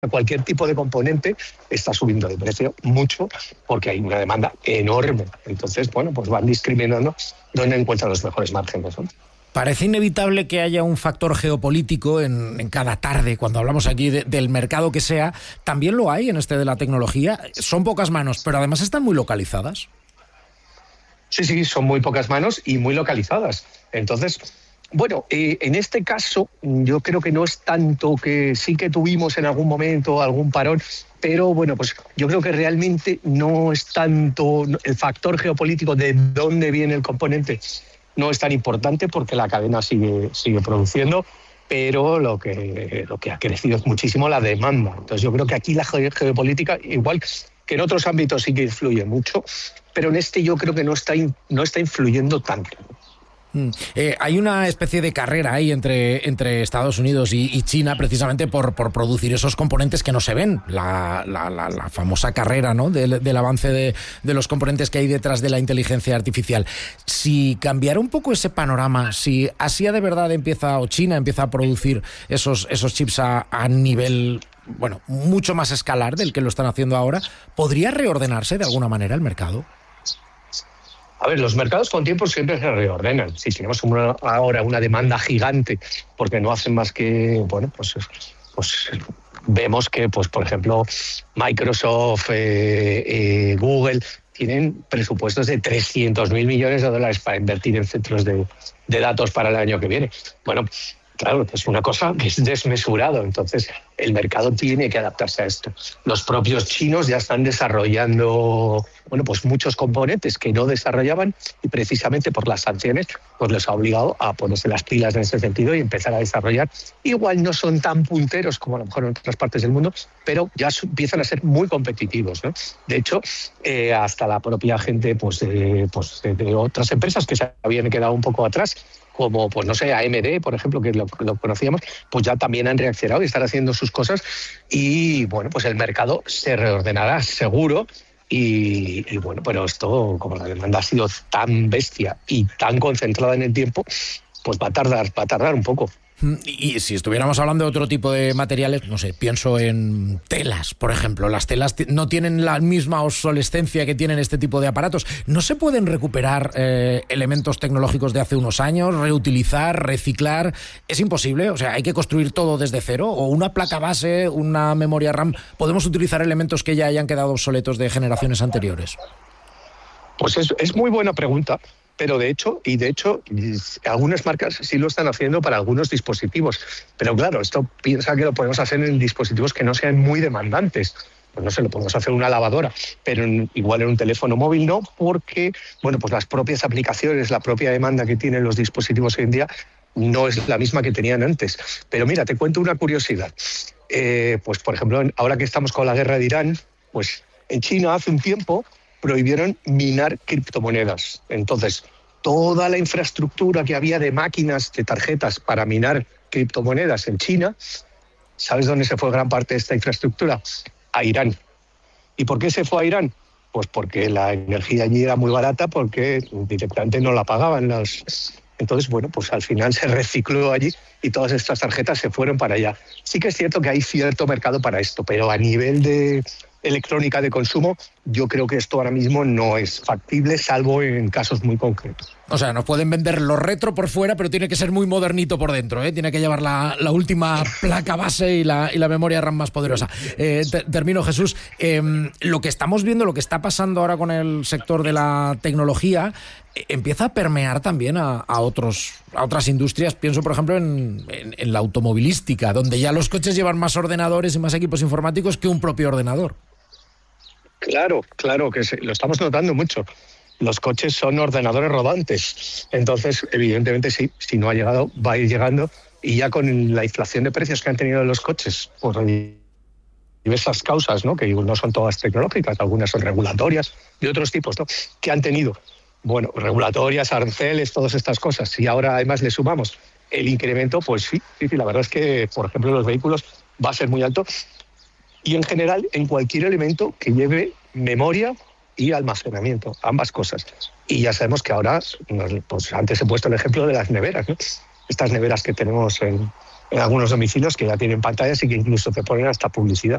cualquier tipo de componente está subiendo de precio mucho porque hay una demanda enorme. Entonces, bueno, pues van discriminando dónde encuentran los mejores márgenes, ¿no? Parece inevitable que haya un factor geopolítico en cada tarde, cuando hablamos aquí del mercado que sea. También lo hay en este de la tecnología. Son pocas manos, pero además están muy localizadas. Sí, son muy pocas manos y muy localizadas. Entonces, bueno, en este caso yo creo que no es tanto, que sí que tuvimos en algún momento algún parón, pero bueno, pues yo creo que realmente no es tanto el factor geopolítico de dónde viene el componente. No es tan importante porque la cadena sigue produciendo, pero lo que ha crecido es muchísimo la demanda. Entonces yo creo que aquí la geopolítica, igual que en otros ámbitos, sí que influye mucho, pero en este yo creo que no está influyendo tanto. Hay una especie de carrera ahí entre Estados Unidos y China, precisamente por producir esos componentes que no se ven. La famosa carrera, ¿no?, del avance de los componentes que hay detrás de la inteligencia artificial. Si cambiara un poco ese panorama, si Asia de verdad China empieza a producir esos chips a nivel, bueno, mucho más escalar del que lo están haciendo ahora, ¿podría reordenarse de alguna manera el mercado? A ver, los mercados con tiempo siempre se reordenan. Si tenemos ahora una demanda gigante, porque no hacen más que, bueno, pues vemos que, pues por ejemplo, Microsoft, Google tienen presupuestos de 300.000 millones de dólares para invertir en centros de datos para el año que viene. Bueno, claro, es una cosa que es desmesurado. Entonces, el mercado tiene que adaptarse a esto. Los propios chinos ya están desarrollando, bueno, pues muchos componentes que no desarrollaban, y precisamente por las sanciones pues les ha obligado a ponerse las pilas en ese sentido y empezar a desarrollar. Igual no son tan punteros como a lo mejor en otras partes del mundo, pero ya empiezan a ser muy competitivos, ¿no? De hecho, hasta la propia gente de otras empresas que se habían quedado un poco atrás, como, pues no sé, AMD, por ejemplo, que lo conocíamos, pues ya también han reaccionado y están haciendo sus cosas, y bueno, pues el mercado se reordenará seguro. Y bueno, pero esto, como la demanda ha sido tan bestia y tan concentrada en el tiempo, pues va a tardar un poco. Y si estuviéramos hablando de otro tipo de materiales, no sé, pienso en telas, por ejemplo. Las telas no tienen la misma obsolescencia que tienen este tipo de aparatos. ¿No se pueden recuperar elementos tecnológicos de hace unos años, reutilizar, reciclar? ¿Es imposible? O sea, ¿hay que construir todo desde cero? ¿O una placa base, una memoria RAM? ¿Podemos utilizar elementos que ya hayan quedado obsoletos de generaciones anteriores? Pues es muy buena pregunta. Pero de hecho, algunas marcas sí lo están haciendo para algunos dispositivos. Pero claro, esto piensa que lo podemos hacer en dispositivos que no sean muy demandantes. Pues no sé, lo podemos hacer en una lavadora, pero igual en un teléfono móvil no, porque bueno, pues las propias aplicaciones, la propia demanda que tienen los dispositivos hoy en día no es la misma que tenían antes. Pero mira, te cuento una curiosidad. Pues por ejemplo, ahora que estamos con la guerra de Irán, pues en China hace un tiempo prohibieron minar criptomonedas. Entonces, toda la infraestructura que había de máquinas, de tarjetas para minar criptomonedas en China, ¿sabes dónde se fue gran parte de esta infraestructura? A Irán. ¿Y por qué se fue a Irán? Pues porque la energía allí era muy barata, porque directamente no la pagaban. Entonces, bueno, pues al final se recicló allí y todas estas tarjetas se fueron para allá. Sí que es cierto que hay cierto mercado para esto, pero a nivel de electrónica de consumo, yo creo que esto ahora mismo no es factible, salvo en casos muy concretos. O sea, nos pueden vender lo retro por fuera, pero tiene que ser muy modernito por dentro, ¿eh? Tiene que llevar la última placa base y la memoria RAM más poderosa. Termino, Jesús. Lo que estamos viendo, lo que está pasando ahora con el sector de la tecnología, empieza a permear también a otras industrias. Pienso, por ejemplo, en la automovilística, donde ya los coches llevan más ordenadores y más equipos informáticos que un propio ordenador. Claro, que lo estamos notando mucho. Los coches son ordenadores rodantes. Entonces, evidentemente, sí, si no ha llegado, va a ir llegando. Y ya con la inflación de precios que han tenido los coches, por diversas causas, ¿no?, que no son todas tecnológicas, algunas son regulatorias de otros tipos, ¿no?, que han tenido, bueno, regulatorias, aranceles, todas estas cosas. Y ahora además le sumamos el incremento, pues sí, la verdad es que, por ejemplo, los vehículos va a ser muy alto. Y en general, en cualquier elemento que lleve memoria y almacenamiento, ambas cosas. Y ya sabemos que ahora, pues antes he puesto el ejemplo de las neveras, ¿no? Estas neveras que tenemos en en algunos domicilios que ya tienen pantallas y que incluso te ponen hasta publicidad.